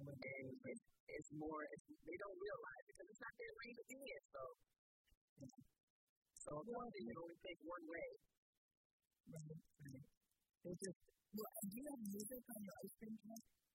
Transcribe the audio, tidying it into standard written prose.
and it's more. They don't realize it because it's not their lane to be in. So they only think one way. Right. It's just, do you have music on your ice cream truck?